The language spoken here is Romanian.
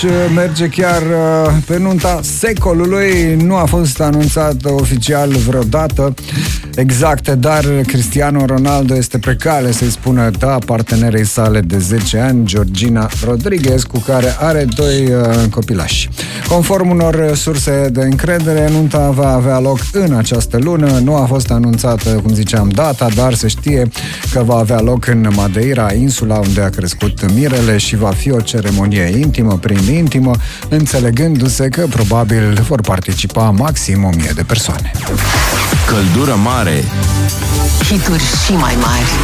merge chiar pe nunta secolului. Nu a fost anunțat oficial vreodată exact, dar Cristiano Ronaldo este pe cale să-i spună da partenerei sale de 10 ani, Georgina Rodriguez, cu care are 2 copilași. Conform unor surse de încredere, nunta va avea loc în această lună. Nu a fost anunțată, cum ziceam, data, dar se știe că va avea loc în Madeira, insula unde a crescut mirele, și va fi o ceremonie intimă prin intimă, înțelegându-se că probabil vor participa maxim 1000 de persoane. Căldură mare, hituri și mai mari.